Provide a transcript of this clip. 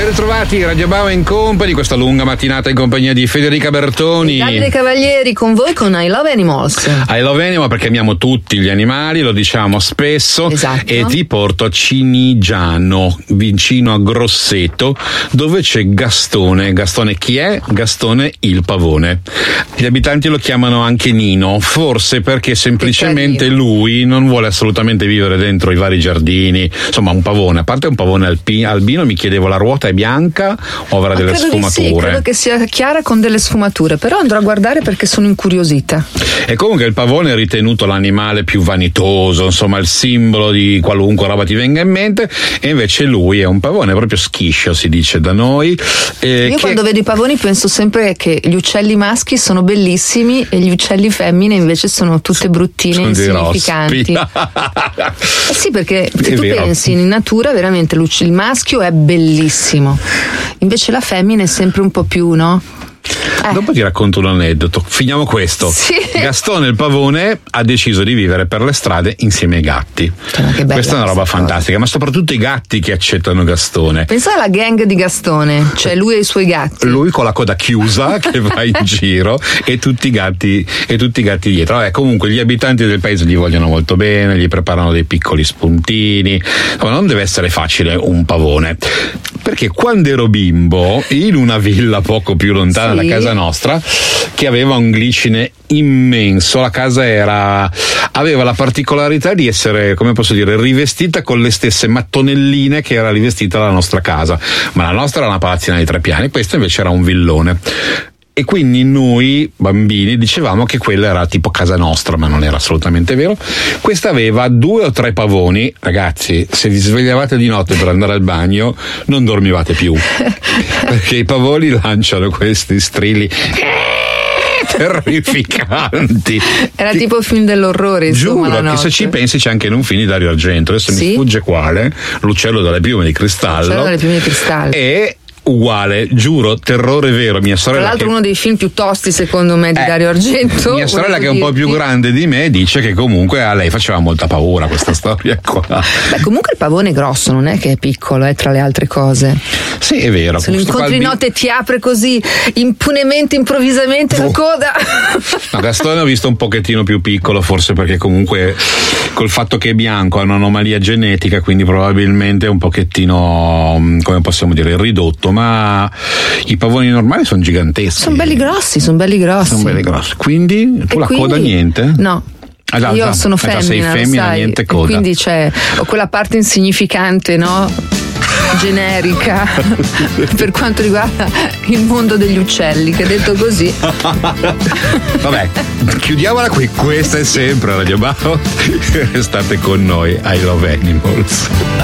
Ben ritrovati, Radio Bauer in Company, questa lunga mattinata in compagnia di Federica Bertoni. Davide Cavalieri con voi con I Love Animals. I Love Animals perché amiamo tutti gli animali, lo diciamo spesso. Esatto. E ti porto a Cinigiano, vicino a Grosseto, dove c'è Gastone. Gastone chi è? Gastone il pavone. Gli abitanti lo chiamano anche Nino, forse perché semplicemente lui non vuole assolutamente vivere dentro i vari giardini. Insomma, un pavone, a parte un pavone albino, mi chiedevo, la ruota è bianca o avrà delle sfumature? Sì, credo che sia chiara con delle sfumature, però andrò a guardare perché sono incuriosita. E comunque il pavone è ritenuto l'animale più vanitoso, insomma il simbolo di qualunque roba ti venga in mente, e invece lui è un pavone proprio schiscio, si dice da noi. Io quando vedo i pavoni penso sempre che gli uccelli maschi sono bellissimi e gli uccelli femmine invece sono tutte bruttine e insignificanti. Sì, perché se tu pensi in natura veramente il maschio è bellissimo, invece la femmina è sempre un po' più, no? Dopo ti racconto un aneddoto, finiamo questo. Sì. Gastone il pavone ha deciso di vivere per le strade insieme ai gatti. Questa è una roba fantastica, ma soprattutto i gatti che accettano Gastone. Pensa alla gang di Gastone, cioè lui e i suoi gatti. Lui con la coda chiusa che va in giro e tutti i gatti dietro. Comunque gli abitanti del paese gli vogliono molto bene, gli preparano dei piccoli spuntini. Ma non deve essere facile un pavone, perché quando ero bimbo in una villa poco più lontana da casa nostra, che aveva un glicine immenso, la casa aveva la particolarità di essere, come posso dire, rivestita con le stesse mattonelline che era rivestita la nostra casa, ma la nostra era una palazzina di 3 piani, questo invece era un villone. E quindi noi bambini dicevamo che quella era tipo casa nostra, ma non era assolutamente vero. Questa aveva 2 o 3 pavoni. Ragazzi, se vi svegliavate di notte per andare al bagno non dormivate più, perché i pavoni lanciano questi strilli terrificanti. Era tipo il film dell'orrore, insomma. Giuro che se ci pensi c'è anche in un film di Dario Argento, adesso mi sfugge quale, L'uccello dalle piume di cristallo. E uguale, giuro, terrore vero. Mia sorella, tra l'altro uno dei film più tosti secondo me di Dario Argento. Mia sorella, che è un po' più grande di me, dice che comunque a lei faceva molta paura questa storia qua. Beh, comunque il pavone è grosso, non è che è piccolo, tra le altre cose. Sì, è vero. Se lo incontri in notte ti apre così impunemente, improvvisamente la coda. No, Gastone ho visto un pochettino più piccolo, forse perché comunque col fatto che è bianco ha un'anomalia genetica, quindi probabilmente è un pochettino, come possiamo dire, ridotto. Ma i pavoni normali sono giganteschi. Sono belli grossi. Quindi tu coda niente? No. Io sono femmina, sei femmina, sai, niente coda. Quindi ho quella parte insignificante, no? Generica per quanto riguarda il mondo degli uccelli, che detto così. Vabbè, chiudiamola qui. Questa è sempre Radio Bauer. Restate con noi, I Love Animals.